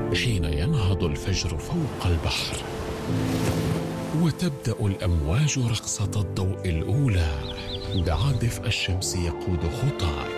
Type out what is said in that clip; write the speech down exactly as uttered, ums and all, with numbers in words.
حين ينهض الفجر فوق البحر وتبدأ الأمواج رقصة الضوء الأولى، بعد دفء الشمس يقود خطاك